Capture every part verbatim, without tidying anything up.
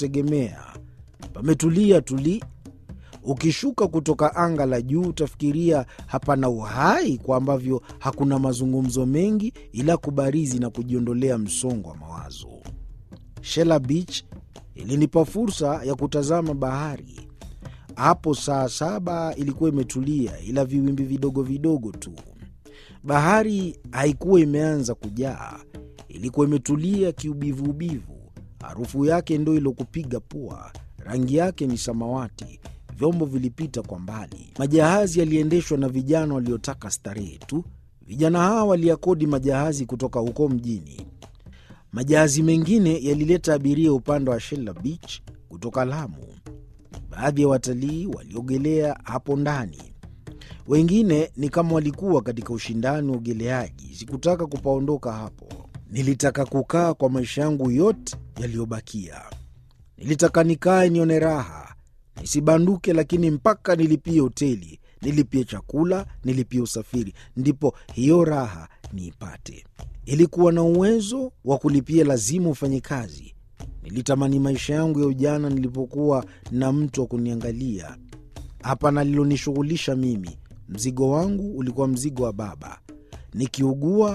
kutegemea. Pametulia tuli. Ukishuka kutoka anga la juu utafikiria hapana uhai, kwa ambavyo hakuna mazungumzo mengi ila kubarizi na kujiondolea msongo wa mawazo. Shela Beach ilinipa fursa ya kutazama bahari. Hapo saa saba ilikuwa imetulia, ila viwimbi vidogo vidogo tu. Bahari haikuwa imeanza kujaa, ilikuwa imetulia kiubivu ubivu. Harufu yake ndio ilokupiga pua. Rangi yake ni samawati. Vyombo vilipita kwa mbali. Majahazi yaliendeshwa na vijana waliotaka starehe tu. Vijana hawa waliakodi majahazi kutoka huko mjini. Majahazi mengine yalileta abiria upande wa Shela Beach kutoka Lamu. Baadhi ya watalii waliogelea hapo ndani. Wengine ni kama walikuwa katika ushindani wa ugeleaji. Sikutaka kupaondoka hapo. Nilitaka kukaa kwa maisha yangu yote yaliyobakia. Nilitaka nikae nione raha, nisibanduke, lakini mpaka nilipie hoteli, nilipie chakula, nilipie usafiri, ndipo hiyo raha niipate. Ilikuwa na uwezo wa kulipia lazima ufanye kazi. Nilitamani maisha yangu ya ujana nilipokuwa na mtu wa kuniangalia. Hapana lilonishughulisha mimi. Mzigo wangu ulikuwa mzigo wa baba. Nikiugua,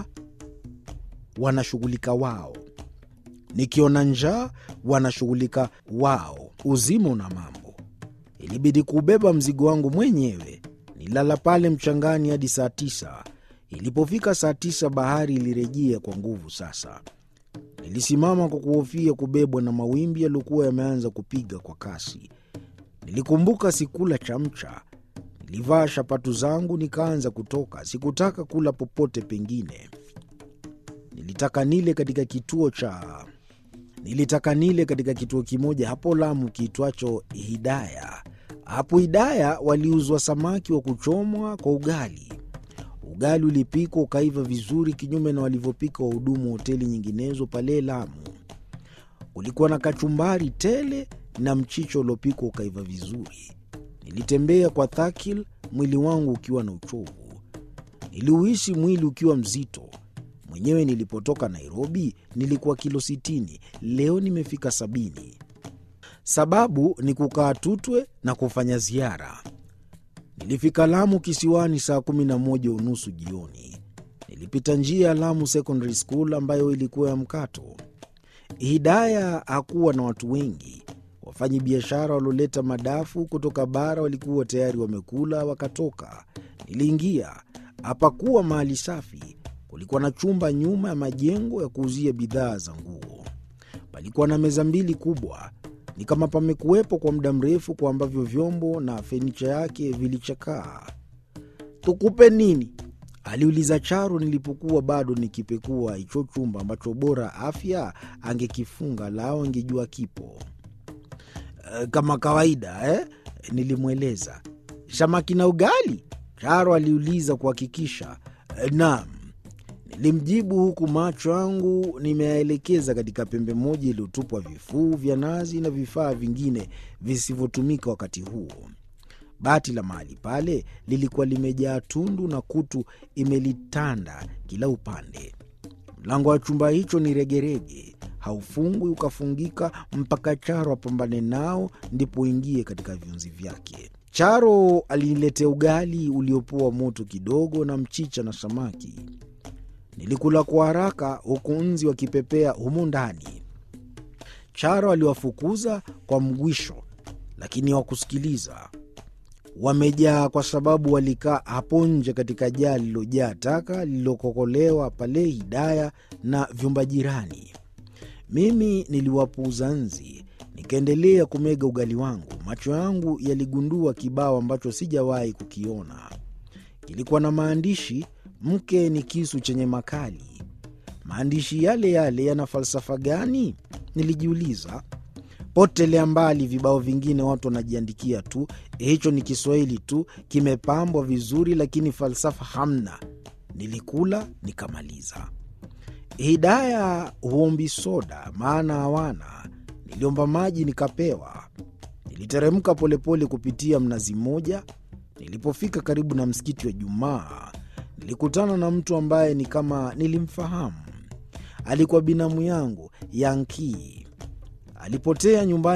wanashughulika wao. Nikiona njaa, wanashughulika wao. Uzima una mambo. Ilibidi kubeba mzigo wangu mwenyewe. Nilala pale mchangani hadi saa tisa. Ilipofika saa tisa, bahari ilirejea kwa nguvu sasa. Nilisimama kwa kuhofia kubebwa na mawimbi yaliokuwa yameanza kupiga kwa kasi. Nilikumbuka sikula chamcha. Nilivaa shapatu zangu nikaanza kutoka. Sikutaka kula popote pengine. Nilitaka nile katika kituo cha Nilitaka nile katika kituo kimoja hapo Lamu kiitwacho Hidaya. Hapo Hidaya waliuzwa samaki wa kuchomwa kwa ugali. Ugali ulipikwa ukaiva vizuri, kinyume na walivyopika wahudumu wa hoteli nyinginezo pale Lamu. Ulikuwa na kachumbari tele na mchicho uliopikwa ukaiva vizuri. Nilitembea kwa thakil, mwili wangu ukiwa na uchovu. Niliuhisi mwili ukiwa mzito. Mwenyewe nilipotoka Nairobi nilikuwa kilo sitini, leo nimefika sabini. Sababu ni kukaa Tutwe na kufanya ziara. Nilifika Lamu kisiwani saa kumi na moja unusu jioni. Nilipita njia ya Lamu Secondary School ambayo ilikuwa ya mkato. Hidaya hakuwa na watu wengi. Wafanyi biashara walioleta madafu kutoka bara walikuwa tayari wamekula wakatoka. Niliingia. Hapakuwa mahali safi. Kulikuwa na chumba nyuma ya majengo ya kuuzia bidhaa za nguo. Palikuwa na meza mbili kubwa. Ni kama pamekuwepo kwa muda mrefu, kwa ambavyo vyombo na fenicha yake vilichakaa. "Tukupe nini?" aliuliza Charo nilipokuwa bado nikipekua hicho chumba ambacho bora afya angekifunga lao angejua kipo. E, kama kawaida eh? Nilimweleza. "Samaki na ugali?" Charo aliuliza kuhakikisha. E, naam. Nilimjibu huku macho yangu nimeyaelekeza katika pembe moja iliyotupwa vifuu vya nazi na vifaa vingine visivyotumika wakati huo. Bati la mahali pale lilikuwa limejaa tundu na kutu imelitanda kila upande. Mlango wa chumba hicho ni regerege, haufungwi ukafungika mpaka Charo apambane nao ndipo uingie katika viunzi vyake. Charo aliniletea ugali uliopoa moto kidogo na mchicha na samaki. Nilikula kwa haraka huku nzi wakipepea humo ndani. Charo aliwafukuza kwa mgwisho, lakini hawakusikiliza. Wamejaa kwa sababu walikaa hapo nje katika jaa lililojaa taka lililokokolewa pale Hidaya na vyumba jirani. Mimi niliwapuuza nzi, nikaendelea kumega ugali wangu. Macho yangu yaligundua kibao ambacho sijawahi kukiona. Kilikuwa na maandishi, "Mke ni kisu chenye makali." Maandishi yale yale yana falsafa gani? Nilijiuliza. Potelea mbali vibao vingine watu wanajiandikia tu. Hicho ni Kiswahili tu, kimepambwa vizuri lakini falsafa hamna. Nilikula nikamaliza. Hidaya huombi soda maana hawana. Niliomba maji nikapewa. Niliteremka polepole kupitia mnazi mmoja. Nilipofika karibu na msikiti wa Jumaa, nilikutana na mtu ambaye ni kama nilimfahamu. Alikuwa binamu yangu, Yankee. Alipotea nyumbani